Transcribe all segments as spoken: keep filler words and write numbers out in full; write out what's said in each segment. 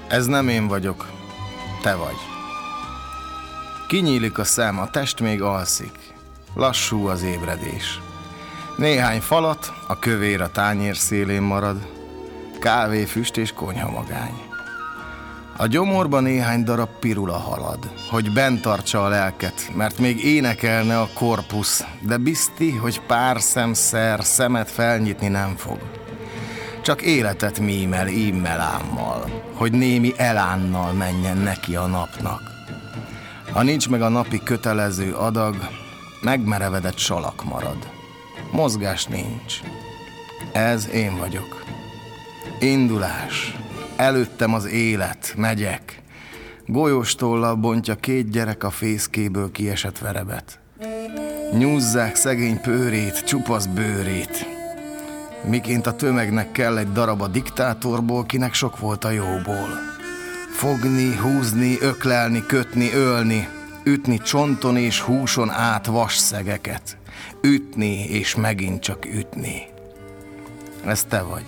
Ez nem én vagyok, te vagy. Kinyílik a szem, a test még alszik. Lassú az ébredés. Néhány falat, a kövér a tányér szélén marad. Kávé, füst és konyhamagány. A gyomorba néhány darab pirula halad, hogy bent tartsa a lelket, mert még énekelne a korpusz, de bizti, hogy pár szemszer szemet felnyitni nem fog. Csak életet mímel, ímmel ámmal, hogy némi elánnal menjen neki a napnak. Ha nincs meg a napi kötelező adag, megmerevedett salak marad. Mozgás nincs. Ez én vagyok. Indulás. Előttem az élet, megyek. Golyóstollal bontja két gyerek a fészkéből kiesett verebet. Nyúzzák szegény pőrét, csupasz bőrét. Miként a tömegnek kell egy darab a diktátorból, kinek sok volt a jóból. Fogni, húzni, öklelni, kötni, ölni, ütni csonton és húson át vasszegeket. Ütni és megint csak ütni. Ez te vagy.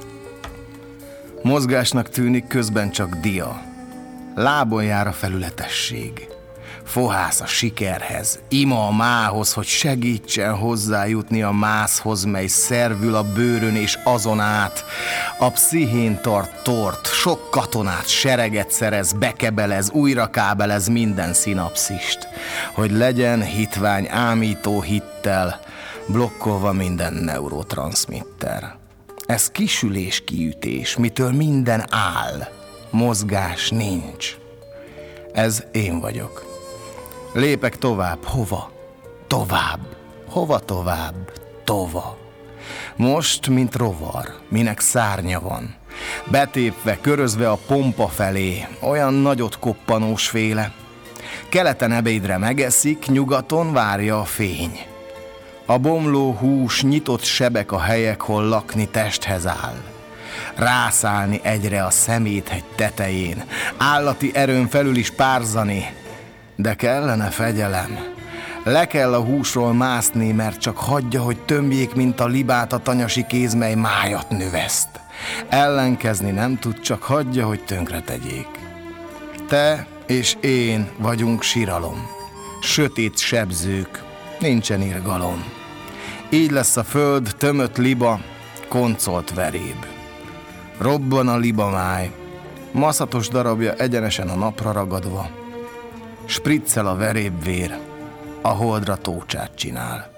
Mozgásnak tűnik, közben csak dia. Lábon jár a felületesség. Fohász a sikerhez, ima a mához, hogy segítsen hozzájutni a mászhoz, mely szervül a bőrön és azon át. A pszichén tart tort, sok katonát, sereget szerez, bekebelez, újra kábelez minden szinapszist, hogy legyen hitvány ámító hittel, blokkolva minden neurotranszmitter. Ez kisülés kiütés, mitől minden áll, mozgás nincs. Ez én vagyok. Lépek tovább, hova? Tovább. Hova tovább? Tova. Most, mint rovar, minek szárnya van. Betépve, körözve a pompa felé, olyan nagyot koppanós féle. Keleten ebédre megeszik, nyugaton várja a fény. A bomló hús, nyitott sebek a helyek, hol lakni testhez áll. Rászállni egyre a szeméthegy tetején, állati erőn felül is párzani, de kellene fegyelem. Le kell a húsról mászni, mert csak hagyja, hogy tömbjék, mint a libát a tanyasi kéz, mely májat növeszt. Ellenkezni nem tud, csak hagyja, hogy tönkre tegyék. Te és én vagyunk siralom, sötét sebzők, nincsen irgalom. Így lesz a föld tömött liba, koncolt veréb. Robban a libamáj, maszatos darabja egyenesen a napra ragadva. Spriccel a verébvér, a holdra tócsát csinál.